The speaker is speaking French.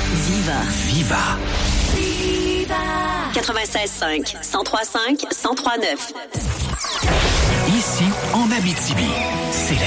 Viva. 96.5, 103.5, 103.9. Ici, en Abitibi, c'est